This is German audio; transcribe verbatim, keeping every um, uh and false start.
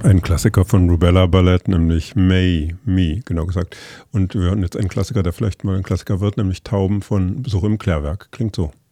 Ein Klassiker von Rubella Ballett, nämlich May, Me, genau gesagt. Und wir hören jetzt einen Klassiker, der vielleicht mal ein Klassiker wird, nämlich Tauben von Besuch im Klärwerk. Klingt so.